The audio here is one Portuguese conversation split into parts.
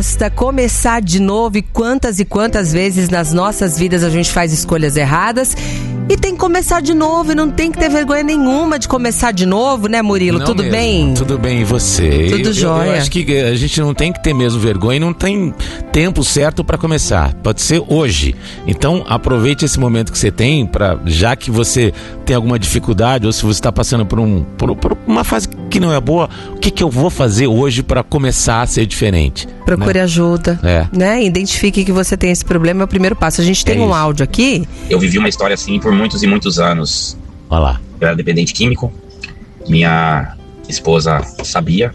Começar de novo, e quantas vezes nas nossas vidas a gente faz escolhas erradas e tem que começar de novo, e não tem que ter vergonha nenhuma de começar de novo, né, Murilo? Não Tudo mesmo. bem? Tudo bem, e você? Tudo jóia. Eu acho que a gente não tem que ter mesmo vergonha, e não tem tempo certo para começar, pode ser hoje. Então aproveite esse momento que você tem, já que você tem alguma dificuldade, ou se você está passando por uma fase que não é boa, o que eu vou fazer hoje para começar a ser diferente? Procure ajuda, né? Identifique que você tem esse problema, é o primeiro passo. A gente tem um áudio aqui. Eu vivi uma história assim por muitos e muitos anos. Olha lá. Eu era dependente químico, minha esposa sabia,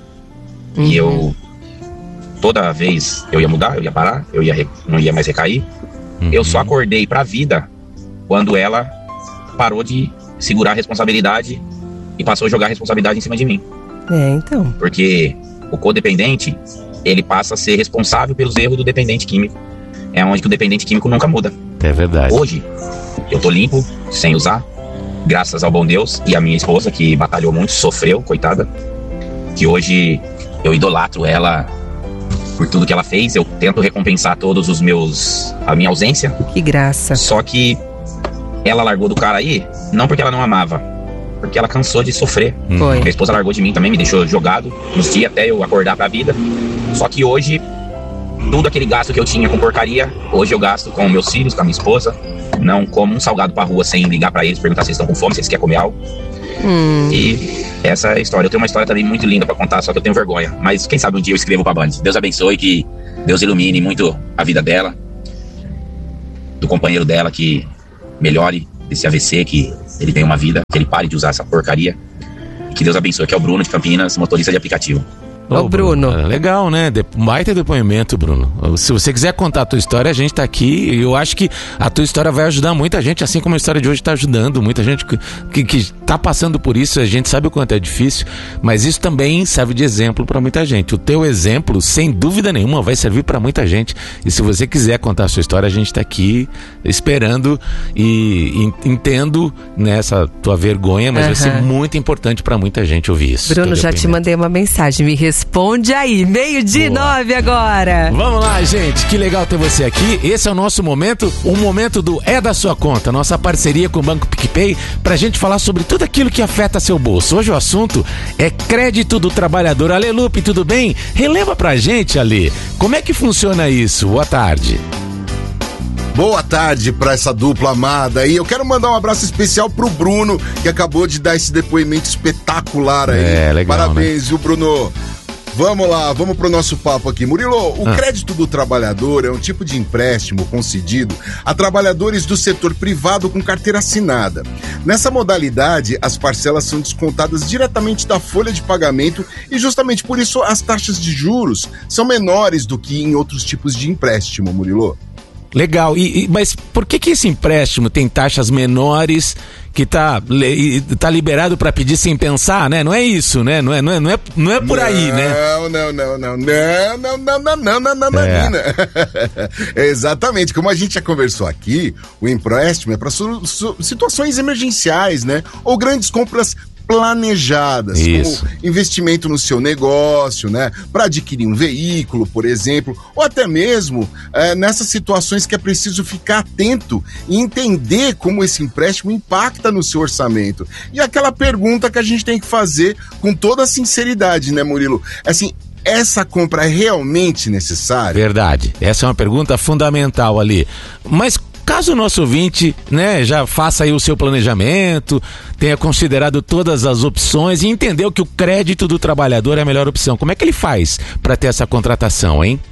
e eu, toda vez eu ia mudar, eu ia parar, não ia mais recair. Eu só acordei pra vida quando ela parou de segurar a responsabilidade e passou a jogar a responsabilidade em cima de mim. Então. Porque o codependente, ele passa a ser responsável pelos erros do dependente químico. É onde que o dependente químico nunca muda. É verdade. Hoje, eu tô limpo, sem usar, graças ao bom Deus e a minha esposa, que batalhou muito, sofreu, coitada. Que hoje eu idolatro ela por tudo que ela fez. Eu tento recompensar todos a minha ausência. Que graça. Só que ela largou do cara aí, não porque ela não amava, porque ela cansou de sofrer. Foi. Minha esposa largou de mim também, me deixou jogado nos dias até eu acordar pra vida. Só que hoje, tudo aquele gasto que eu tinha com porcaria, hoje eu gasto com meus filhos, com a minha esposa. Não como um salgado pra rua sem ligar pra eles, perguntar se eles estão com fome, se eles querem comer algo. E essa é a história. Eu tenho uma história também muito linda pra contar, só que eu tenho vergonha. Mas quem sabe um dia eu escrevo pra Band. Deus abençoe, que Deus ilumine muito a vida dela, do companheiro dela, que melhore desse AVC, que ele tenha uma vida, que ele pare de usar essa porcaria. E que Deus abençoe, que é o Bruno de Campinas, motorista de aplicativo. Ô, Bruno. Legal, né? Baita depoimento, Bruno. Se você quiser contar a tua história, a gente tá aqui. Eu acho que a tua história vai ajudar muita gente, assim como a história de hoje tá ajudando muita gente que tá passando por isso. A gente sabe o quanto é difícil, mas isso também serve de exemplo para muita gente. O teu exemplo, sem dúvida nenhuma, vai servir para muita gente. E se você quiser contar a sua história, a gente tá aqui esperando, e entendo nessa tua vergonha, mas vai ser muito importante para muita gente ouvir isso. Bruno, já te mandei uma mensagem, me responde aí, 12:09 agora. Vamos lá, gente, que legal ter você aqui. Esse é o nosso momento, o momento do É da Sua Conta, nossa parceria com o Banco PicPay, pra gente falar sobre tudo aquilo que afeta seu bolso. Hoje o assunto é crédito do trabalhador. Ale Lupe, tudo bem? Releva pra gente, Ale, como é que funciona isso? Boa tarde. Boa tarde para essa dupla amada. E eu quero mandar um abraço especial pro Bruno, que acabou de dar esse depoimento espetacular aí. Legal, parabéns, né? Viu, Bruno? Vamos lá, vamos pro nosso papo aqui. Murilo, o crédito do trabalhador é um tipo de empréstimo concedido a trabalhadores do setor privado com carteira assinada. Nessa modalidade, as parcelas são descontadas diretamente da folha de pagamento e justamente por isso as taxas de juros são menores do que em outros tipos de empréstimo, Murilo. Legal, mas por que esse empréstimo tem taxas menores, que tá liberado para pedir sem pensar, né? Não é isso, né? Não é por aí, né? Exatamente, como a gente já conversou aqui, o empréstimo é para situações emergenciais, né? Ou grandes compras planejadas, como investimento no seu negócio, né? Para adquirir um veículo, por exemplo, ou até mesmo nessas situações que é preciso ficar atento e entender como esse empréstimo impacta no seu orçamento. E aquela pergunta que a gente tem que fazer com toda a sinceridade, né, Murilo? Assim, essa compra é realmente necessária? Verdade, essa é uma pergunta fundamental ali. Mas caso o nosso ouvinte, né, já faça aí o seu planejamento, tenha considerado todas as opções e entendeu que o crédito do trabalhador é a melhor opção, como é que ele faz para ter essa contratação, hein?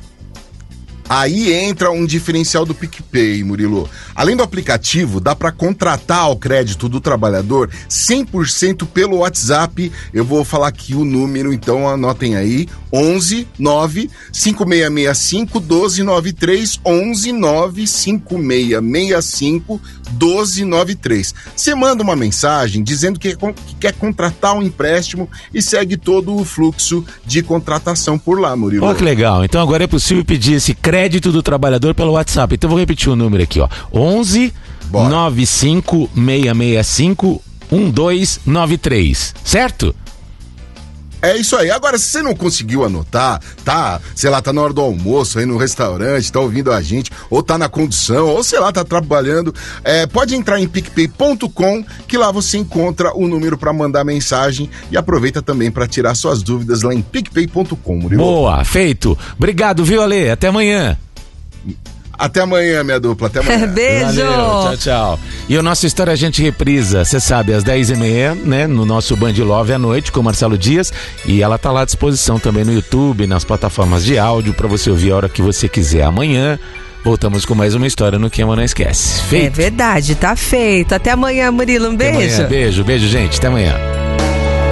Aí entra um diferencial do PicPay, Murilo. Além do aplicativo, dá para contratar o crédito do trabalhador 100% pelo WhatsApp. Eu vou falar aqui o número, então anotem aí: 11 9 5665 1293, 11 9 5665 1293. Você manda uma mensagem dizendo que quer contratar um empréstimo e segue todo o fluxo de contratação por lá, Murilo. Olha que legal, então agora é possível pedir esse crédito do trabalhador pelo WhatsApp. Então vou repetir o número aqui, ó: 11 95 665 1293, certo? É isso aí. Agora, se você não conseguiu anotar, tá, sei lá, tá na hora do almoço aí no restaurante, tá ouvindo a gente, ou tá na condução, ou sei lá, tá trabalhando, pode entrar em picpay.com, que lá você encontra o número pra mandar mensagem e aproveita também pra tirar suas dúvidas lá em picpay.com, Murilo. Boa, feito. Obrigado, viu, Ale? Até amanhã. Até amanhã, minha dupla. Até amanhã. Beijo. Valeu, tchau, tchau. E o Nossa História a gente reprisa, você sabe, às 10h30, né? No nosso Band Love à noite com o Marcelo Dias. E ela tá lá à disposição também no YouTube, nas plataformas de áudio, pra você ouvir a hora que você quiser. Amanhã voltamos com mais uma história no Quem Ama Não Esquece. Feito. É verdade, tá feito. Até amanhã, Murilo. Um beijo. Até amanhã. Beijo, gente. Até amanhã.